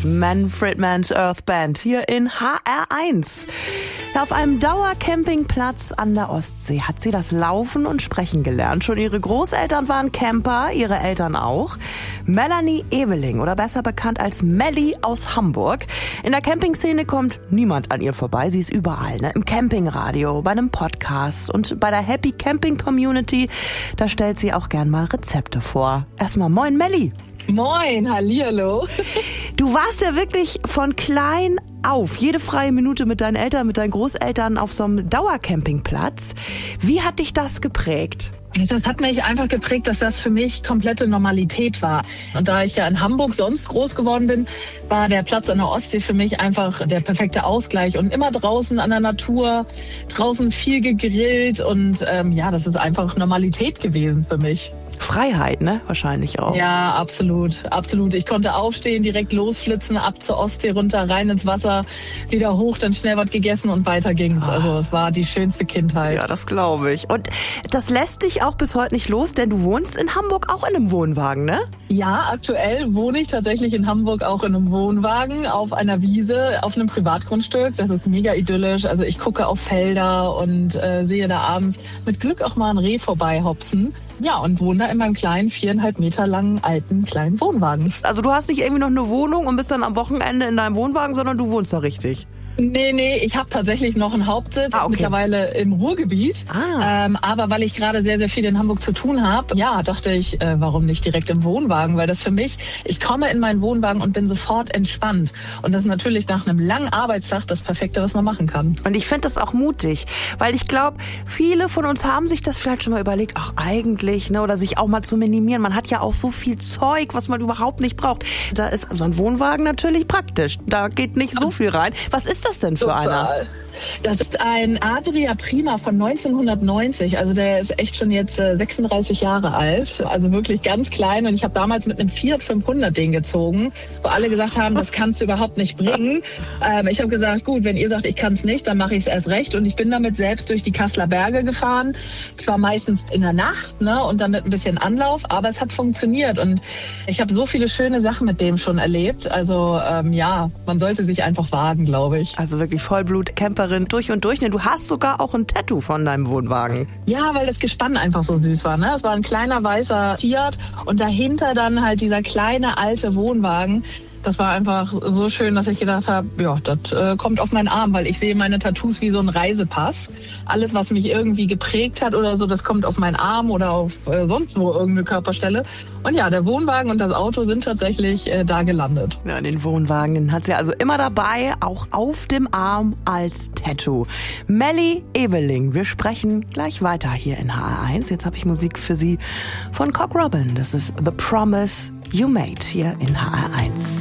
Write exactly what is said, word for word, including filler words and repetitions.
Manfred Mann's Earth Band hier in H R eins. Auf einem Dauercampingplatz an der Ostsee hat sie das Laufen und Sprechen gelernt. Schon ihre Großeltern waren Camper, ihre Eltern auch. Melanie Ebeling, oder besser bekannt als Melli aus Hamburg. In der Campingszene kommt niemand an ihr vorbei. Sie ist überall, ne? Im Campingradio, bei einem Podcast und bei der Happy Camping Community. Da stellt sie auch gern mal Rezepte vor. Erstmal moin Melli. Moin, hallihallo. Du warst ja wirklich von klein auf, jede freie Minute mit deinen Eltern, mit deinen Großeltern auf so einem Dauercampingplatz. Wie hat dich das geprägt? Das hat mich einfach geprägt, dass das für mich komplette Normalität war. Und da ich ja in Hamburg sonst groß geworden bin, war der Platz an der Ostsee für mich einfach der perfekte Ausgleich. Und immer draußen an der Natur, draußen viel gegrillt und ähm, ja, das ist einfach Normalität gewesen für mich. Freiheit, ne? Wahrscheinlich auch. Ja, absolut, absolut. Ich konnte aufstehen, direkt losflitzen, ab zur Ostsee runter, rein ins Wasser, wieder hoch, dann schnell was gegessen und weiter ging's. Also es war die schönste Kindheit. Ja, das glaube ich. Und das lässt dich auch bis heute nicht los, denn du wohnst in Hamburg auch in einem Wohnwagen, ne? Ja, aktuell wohne ich tatsächlich in Hamburg auch in einem Wohnwagen auf einer Wiese, auf einem Privatgrundstück. Das ist mega idyllisch. Also ich gucke auf Felder und äh, sehe da abends mit Glück auch mal ein Reh vorbeihopsen. Ja, und wohne da in meinem kleinen, viereinhalb Meter langen, alten, kleinen Wohnwagen. Also du hast nicht irgendwie noch eine Wohnung und bist dann am Wochenende in deinem Wohnwagen, sondern du wohnst da richtig? Nee, nee, ich habe tatsächlich noch einen Hauptsitz, ah, okay. mittlerweile im Ruhrgebiet. Ah. Ähm, aber weil ich gerade sehr, sehr viel in Hamburg zu tun habe, ja, dachte ich, äh, warum nicht direkt im Wohnwagen? Weil das für mich, ich komme in meinen Wohnwagen und bin sofort entspannt. Und das ist natürlich nach einem langen Arbeitstag das Perfekte, was man machen kann. Und ich finde das auch mutig, weil ich glaube, viele von uns haben sich das vielleicht schon mal überlegt, ach eigentlich, ne, oder sich auch mal zu minimieren. Man hat ja auch so viel Zeug, was man überhaupt nicht braucht. Da ist so ein Wohnwagen natürlich praktisch. Da geht nicht so viel rein. Was ist das denn für Total. einer? Das ist ein Adria Prima von neunzehnhundertneunzig. Also der ist echt schon jetzt äh, sechsunddreißig Jahre alt. Also wirklich ganz klein. Und ich habe damals mit einem Fiat fünfhundert den gezogen, wo alle gesagt haben, das kannst du überhaupt nicht bringen. Ähm, ich habe gesagt, gut, wenn ihr sagt, ich kann es nicht, dann mache ich es erst recht. Und ich bin damit selbst durch die Kasseler Berge gefahren. Zwar meistens in der Nacht, ne, und dann mit ein bisschen Anlauf, aber es hat funktioniert. Und ich habe so viele schöne Sachen mit dem schon erlebt. Also ähm, ja, man sollte sich einfach wagen, glaube ich. Also wirklich Vollblut-Camper durch und durch. Du hast sogar auch ein Tattoo von deinem Wohnwagen. Ja, weil das Gespann einfach so süß war. Ne? Es war ein kleiner weißer Fiat und dahinter dann halt dieser kleine alte Wohnwagen. Das war einfach so schön, dass ich gedacht habe, ja, das äh, kommt auf meinen Arm, weil ich sehe meine Tattoos wie so ein Reisepass. Alles, was mich irgendwie geprägt hat oder so, das kommt auf meinen Arm oder auf äh, sonst wo irgendeine Körperstelle. Und ja, der Wohnwagen und das Auto sind tatsächlich äh, da gelandet. Ja, den Wohnwagen, den hat sie also immer dabei, auch auf dem Arm als Tattoo. Melli Ebeling, wir sprechen gleich weiter hier in H R eins. Jetzt habe ich Musik für Sie von Cock Robin. Das ist The Promise You Made hier in H R eins.